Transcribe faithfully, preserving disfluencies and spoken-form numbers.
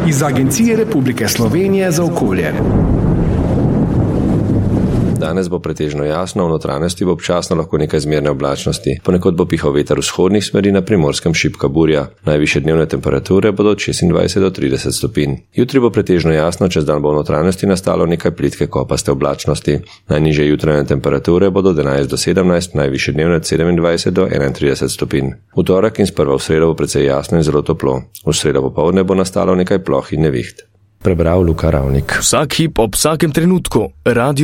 iz Agencije Republike Slovenije za okolje. Danes bo pretežno jasno, v notranjosti bo občasno lahko nekaj zmerne oblačnosti, ponekod bo pihal veter vzhodnih smeri, na Primorskem šibka burja. Najvišje dnevne temperature bodo od šestindvajset do trideset stopinj. Jutri bo pretežno jasno, čez dan bo v notranjosti nastalo nekaj plitke kopaste oblačnosti. Najnižje jutranje temperature bodo od enajst do sedemnajst, najvišje dnevne od sedemindvajset do enaintrideset stopinj. V torek in sprva v sredo bo precej jasno in zelo toplo. V sredo popoldne bo nastalo nekaj ploh in neviht. Prebral Luka Ravnik. Vsak hip ob vsakem trenutku. Radio